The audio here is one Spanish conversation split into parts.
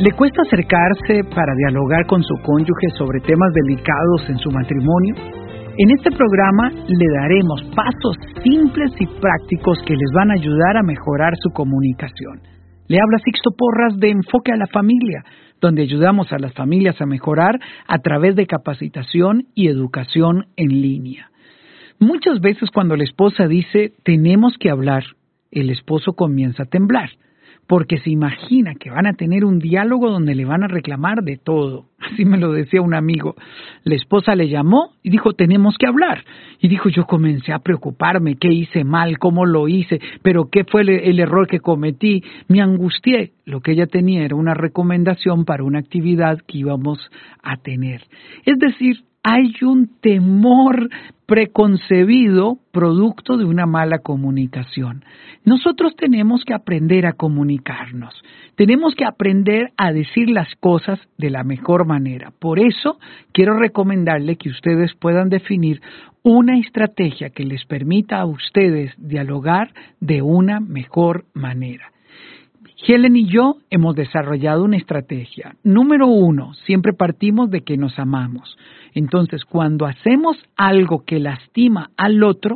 ¿Le cuesta acercarse para dialogar con su cónyuge sobre temas delicados en su matrimonio? En este programa le daremos pasos simples y prácticos que les van a ayudar a mejorar su comunicación. Le habla Sixto Porras de Enfoque a la Familia, donde ayudamos a las familias a mejorar a través de capacitación y educación en línea. Muchas veces cuando la esposa dice, tenemos que hablar, el esposo comienza a temblar, porque se imagina que van a tener un diálogo donde le van a reclamar de todo. Así me lo decía un amigo. La esposa le llamó y dijo, tenemos que hablar. Y dijo, yo comencé a preocuparme, qué hice mal, cómo lo hice, pero qué fue el error que cometí. Me angustié. Lo que ella tenía era una recomendación para una actividad que íbamos a tener. Es decir, hay un temor preconcebido producto de una mala comunicación. Nosotros tenemos que aprender a comunicarnos. Tenemos que aprender a decir las cosas de la mejor manera. Por eso quiero recomendarle que ustedes puedan definir una estrategia que les permita a ustedes dialogar de una mejor manera. Helen y yo hemos desarrollado una estrategia. Número 1, siempre partimos de que nos amamos. Entonces, cuando hacemos algo que lastima al otro,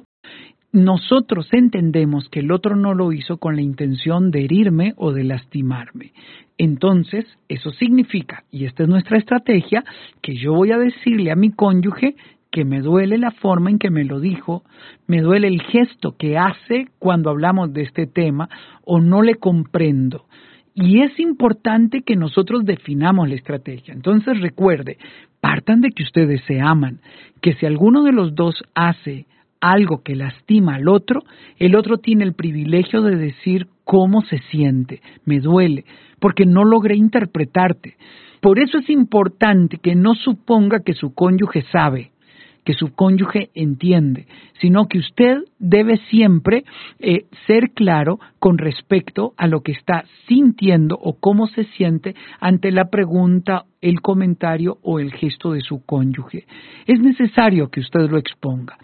nosotros entendemos que el otro no lo hizo con la intención de herirme o de lastimarme. Entonces, eso significa, y esta es nuestra estrategia, que yo voy a decirle a mi cónyuge que me duele la forma en que me lo dijo, me duele el gesto que hace cuando hablamos de este tema o no le comprendo. Y es importante que nosotros definamos la estrategia. Entonces recuerde, partan de que ustedes se aman, que si alguno de los dos hace algo que lastima al otro, el otro tiene el privilegio de decir cómo se siente, me duele, porque no logré interpretarte. Por eso es importante que no suponga que su cónyuge sabe, que su cónyuge entiende, sino que usted debe siempre ser claro con respecto a lo que está sintiendo o cómo se siente ante la pregunta, el comentario o el gesto de su cónyuge. Es necesario que usted lo exponga.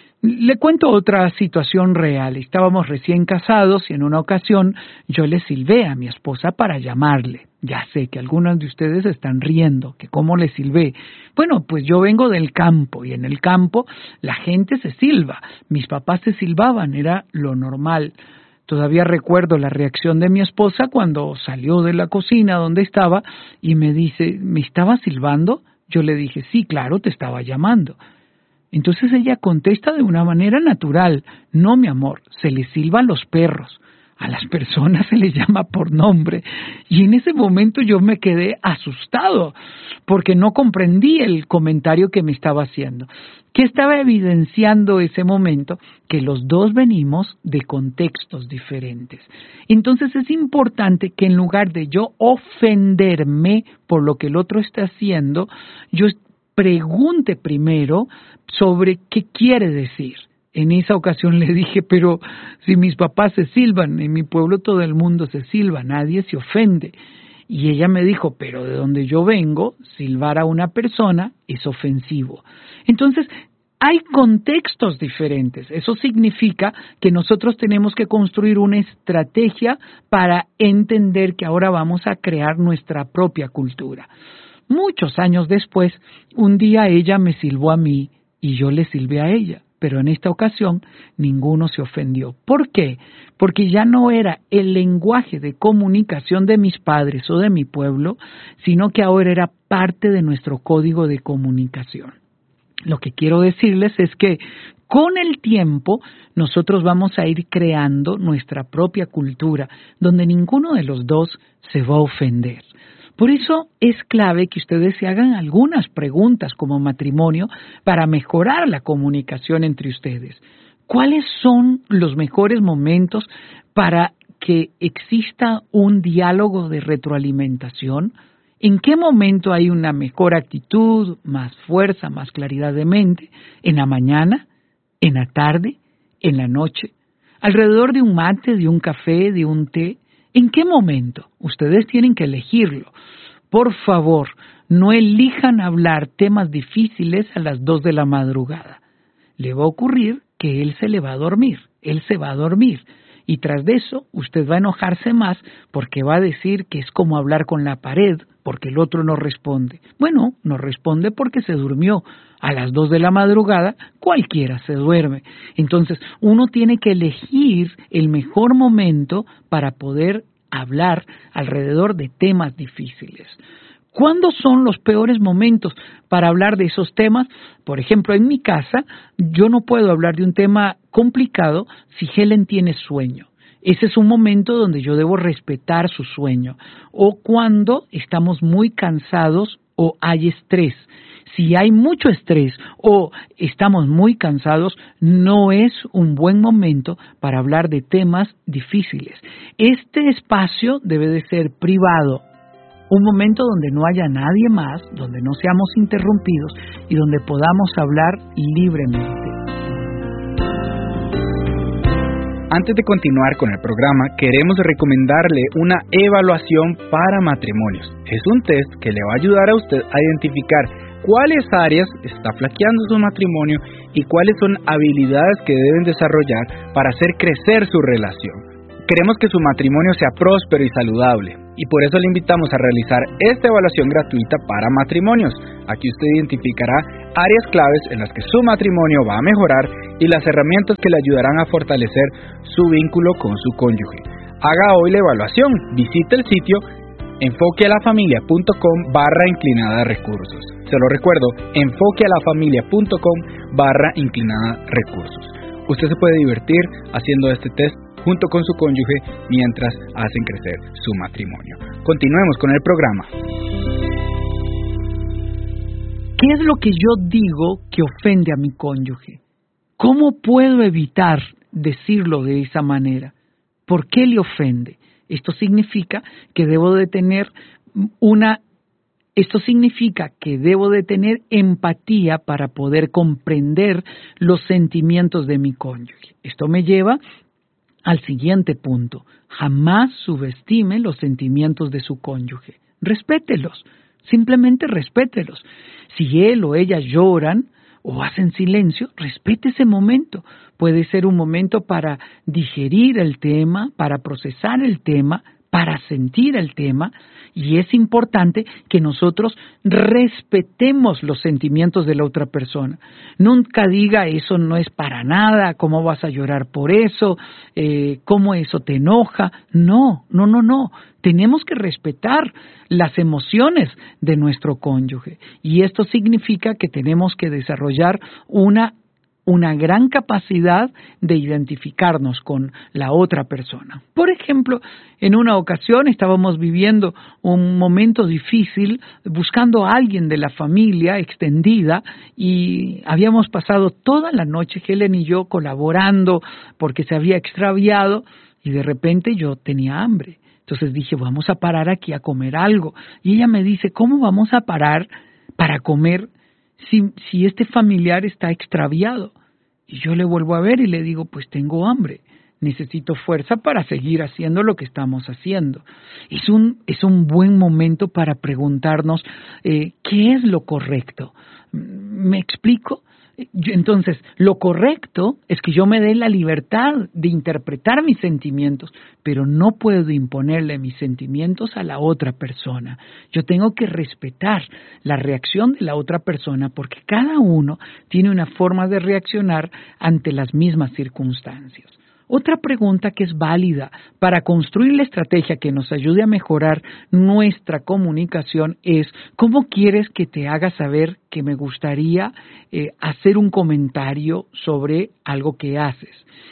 Le cuento otra situación real. Estábamos recién casados y en una ocasión yo le silbé a mi esposa para llamarle. Ya sé que algunos de ustedes están riendo, que cómo le silbé. Bueno, pues yo vengo del campo y en el campo la gente se silba. Mis papás se silbaban, era lo normal. Todavía recuerdo la reacción de mi esposa cuando salió de la cocina donde estaba y me dice, ¿me estabas silbando? Yo le dije, sí, claro, te estaba llamando. Entonces ella contesta de una manera natural, no mi amor, se le silba a los perros, a las personas se les llama por nombre. Y en ese momento yo me quedé asustado porque no comprendí el comentario que me estaba haciendo. ¿Qué estaba evidenciando ese momento? Que los dos venimos de contextos diferentes. Entonces es importante que en lugar de yo ofenderme por lo que el otro está haciendo, yo pregunte primero sobre qué quiere decir. En esa ocasión le dije, pero si mis papás se silban, en mi pueblo todo el mundo se silba, nadie se ofende. Y ella me dijo, pero de donde yo vengo, silbar a una persona es ofensivo. Entonces, hay contextos diferentes. Eso significa que nosotros tenemos que construir una estrategia para entender que ahora vamos a crear nuestra propia cultura. Muchos años después, un día ella me silbó a mí y yo le silbé a ella, pero en esta ocasión ninguno se ofendió. ¿Por qué? Porque ya no era el lenguaje de comunicación de mis padres o de mi pueblo, sino que ahora era parte de nuestro código de comunicación. Lo que quiero decirles es que con el tiempo nosotros vamos a ir creando nuestra propia cultura, donde ninguno de los dos se va a ofender. Por eso es clave que ustedes se hagan algunas preguntas como matrimonio para mejorar la comunicación entre ustedes. ¿Cuáles son los mejores momentos para que exista un diálogo de retroalimentación? ¿En qué momento hay una mejor actitud, más fuerza, más claridad de mente? ¿En la mañana? ¿En la tarde? ¿En la noche? ¿Alrededor de un mate, de un café, de un té? ¿En qué momento? Ustedes tienen que elegirlo. Por favor, no elijan hablar temas difíciles a las 2 de la madrugada. Le va a ocurrir que él se va a dormir. y tras de eso usted va a enojarse más porque va a decir que es como hablar con la pared porque el otro no responde. Bueno, no responde porque se durmió. A las 2 de la madrugada cualquiera se duerme. Entonces uno tiene que elegir el mejor momento para poder hablar alrededor de temas difíciles. ¿Cuándo son los peores momentos para hablar de esos temas? Por ejemplo, en mi casa yo no puedo hablar de un tema complicado si Helen tiene sueño. Ese es un momento donde yo debo respetar su sueño. O cuando estamos muy cansados o hay estrés. Si hay mucho estrés o estamos muy cansados, no es un buen momento para hablar de temas difíciles. Este espacio debe de ser privado. Un momento donde no haya nadie más, donde no seamos interrumpidos y donde podamos hablar libremente. Antes de continuar con el programa, queremos recomendarle una evaluación para matrimonios. Es un test que le va a ayudar a usted a identificar cuáles áreas está flaqueando su matrimonio y cuáles son habilidades que deben desarrollar para hacer crecer su relación. Queremos que su matrimonio sea próspero y saludable, y por eso le invitamos a realizar esta evaluación gratuita para matrimonios. Aquí usted identificará áreas claves en las que su matrimonio va a mejorar y las herramientas que le ayudarán a fortalecer su vínculo con su cónyuge. Haga hoy la evaluación, visite el sitio enfoquealafamilia.com/recursos. Se lo recuerdo, enfoquealafamilia.com/recursos. Usted se puede divertir haciendo este test junto con su cónyuge mientras hacen crecer su matrimonio. Continuemos con el programa. ¿Qué es lo que yo digo que ofende a mi cónyuge? ¿Cómo puedo evitar decirlo de esa manera? ¿Por qué le ofende? Esto significa que debo de tener empatía para poder comprender los sentimientos de mi cónyuge. Esto me lleva al siguiente punto. Jamás subestime los sentimientos de su cónyuge. Respételos. Simplemente respételos. Si él o ella lloran o hacen silencio, respete ese momento. Puede ser un momento para digerir el tema, para procesar el tema, para sentir el tema, y es importante que nosotros respetemos los sentimientos de la otra persona. Nunca diga, eso no es para nada, ¿cómo vas a llorar por eso? ¿Cómo eso te enoja? No. Tenemos que respetar las emociones de nuestro cónyuge, y esto significa que tenemos que desarrollar una gran capacidad de identificarnos con la otra persona. Por ejemplo, en una ocasión estábamos viviendo un momento difícil buscando a alguien de la familia extendida y habíamos pasado toda la noche, Helen y yo, colaborando porque se había extraviado y de repente yo tenía hambre. Entonces dije, vamos a parar aquí a comer algo. Y ella me dice, ¿cómo vamos a parar para comer si este familiar está extraviado? Y yo le vuelvo a ver y le digo, pues tengo hambre, necesito fuerza para seguir haciendo lo que estamos haciendo. Es un buen momento para preguntarnos ¿qué es lo correcto? ¿Me explico? Entonces, lo correcto es que yo me dé la libertad de interpretar mis sentimientos, pero no puedo imponerle mis sentimientos a la otra persona. Yo tengo que respetar la reacción de la otra persona porque cada uno tiene una forma de reaccionar ante las mismas circunstancias. Otra pregunta que es válida para construir la estrategia que nos ayude a mejorar nuestra comunicación es, ¿cómo quieres que te haga saber que me gustaría hacer un comentario sobre algo que haces?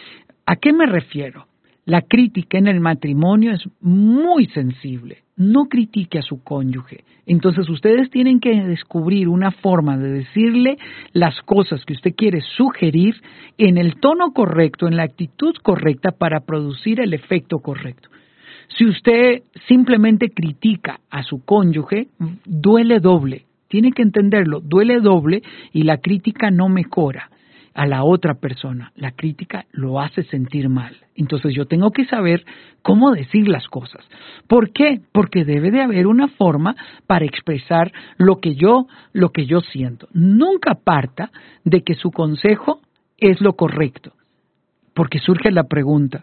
¿A qué me refiero? La crítica en el matrimonio es muy sensible. No critique a su cónyuge. Entonces ustedes tienen que descubrir una forma de decirle las cosas que usted quiere sugerir en el tono correcto, en la actitud correcta para producir el efecto correcto. Si usted simplemente critica a su cónyuge, duele doble. Tiene que entenderlo, duele doble y la crítica no mejora a la otra persona. La crítica lo hace sentir mal. Entonces yo tengo que saber cómo decir las cosas. ¿Por qué? Porque debe de haber una forma para expresar lo que yo siento. Nunca parta de que su consejo es lo correcto, porque surge la pregunta,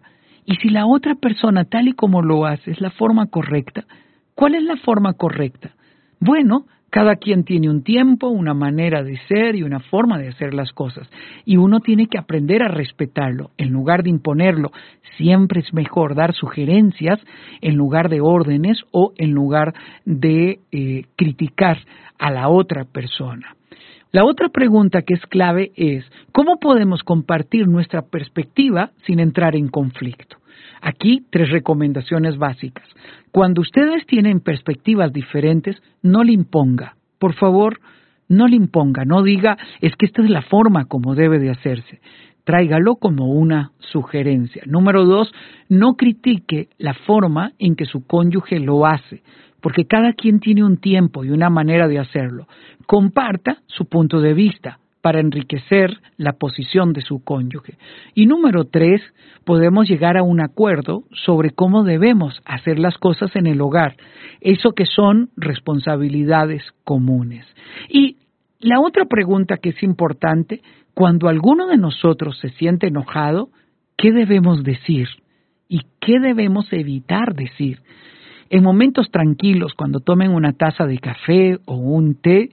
Y si la otra persona, tal y como lo hace, es la forma correcta, ¿cuál es la forma correcta? Bueno, cada quien tiene un tiempo, una manera de ser y una forma de hacer las cosas. Y uno tiene que aprender a respetarlo en lugar de imponerlo. Siempre es mejor dar sugerencias en lugar de órdenes o en lugar de criticar a la otra persona. La otra pregunta que es clave es, ¿cómo podemos compartir nuestra perspectiva sin entrar en conflicto? Aquí 3 recomendaciones básicas. Cuando ustedes tienen perspectivas diferentes, no le imponga. Por favor, no le imponga. No diga, es que esta es la forma como debe de hacerse. Tráigalo como una sugerencia. Número 2, no critique la forma en que su cónyuge lo hace, porque cada quien tiene un tiempo y una manera de hacerlo. Comparta su punto de vista para enriquecer la posición de su cónyuge. Y número 3, podemos llegar a un acuerdo sobre cómo debemos hacer las cosas en el hogar, eso que son responsabilidades comunes. Y la otra pregunta que es importante, cuando alguno de nosotros se siente enojado, ¿qué debemos decir? ¿Y qué debemos evitar decir? En momentos tranquilos, cuando tomen una taza de café o un té,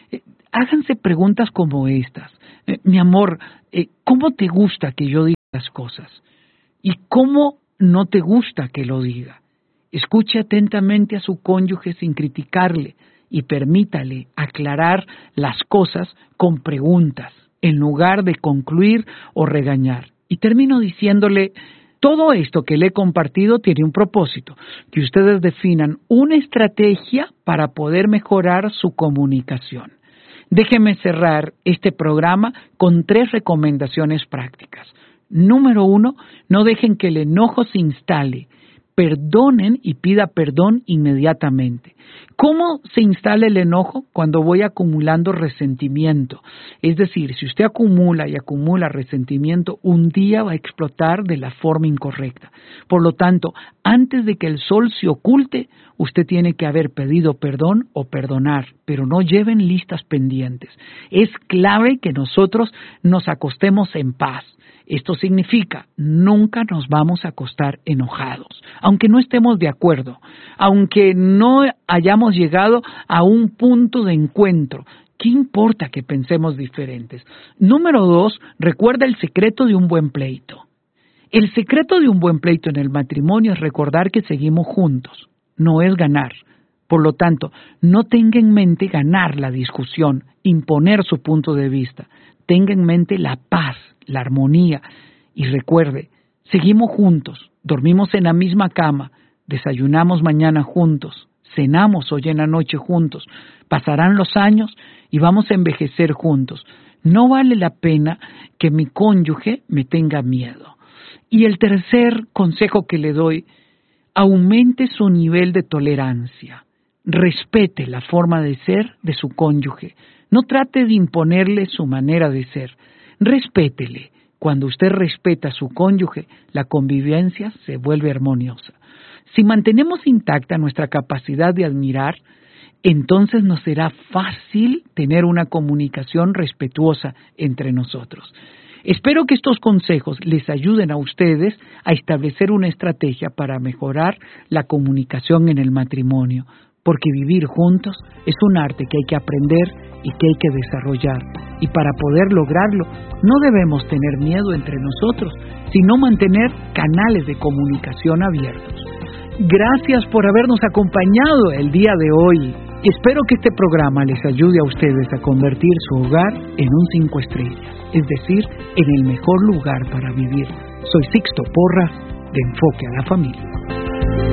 háganse preguntas como estas. Mi amor, ¿cómo te gusta que yo diga las cosas? ¿Y cómo no te gusta que lo diga? Escuche atentamente a su cónyuge sin criticarle y permítale aclarar las cosas con preguntas, en lugar de concluir o regañar. Y termino diciéndole, todo esto que le he compartido tiene un propósito, que ustedes definan una estrategia para poder mejorar su comunicación. Déjenme cerrar este programa con 3 recomendaciones prácticas. Número 1, no dejen que el enojo se instale. Perdonen y pida perdón inmediatamente. ¿Cómo se instala el enojo? Cuando voy acumulando resentimiento. Es decir, si usted acumula y acumula resentimiento, un día va a explotar de la forma incorrecta. Por lo tanto, antes de que el sol se oculte, usted tiene que haber pedido perdón o perdonar, pero no lleven listas pendientes. Es clave que nosotros nos acostemos en paz. Esto significa, nunca nos vamos a acostar enojados, aunque no estemos de acuerdo, aunque no hayamos llegado a un punto de encuentro. ¿Qué importa que pensemos diferentes? Número 2, recuerda el secreto de un buen pleito. El secreto de un buen pleito en el matrimonio es recordar que seguimos juntos, no es ganar. Por lo tanto, no tenga en mente ganar la discusión, imponer su punto de vista. Tenga en mente la paz, la armonía. Y recuerde, seguimos juntos, dormimos en la misma cama, desayunamos mañana juntos, cenamos hoy en la noche juntos, pasarán los años y vamos a envejecer juntos. No vale la pena que mi cónyuge me tenga miedo. Y el tercer consejo que le doy, aumente su nivel de tolerancia. Respete la forma de ser de su cónyuge. No trate de imponerle su manera de ser. Respétele. Cuando usted respeta a su cónyuge, la convivencia se vuelve armoniosa. Si mantenemos intacta nuestra capacidad de admirar, entonces nos será fácil tener una comunicación respetuosa entre nosotros. Espero que estos consejos les ayuden a ustedes a establecer una estrategia para mejorar la comunicación en el matrimonio, porque vivir juntos es un arte que hay que aprender y que hay que desarrollar. Y para poder lograrlo, no debemos tener miedo entre nosotros, sino mantener canales de comunicación abiertos. Gracias por habernos acompañado el día de hoy. Espero que este programa les ayude a ustedes a convertir su hogar en un 5 estrellas, es decir, en el mejor lugar para vivir. Soy Sixto Porras, de Enfoque a la Familia.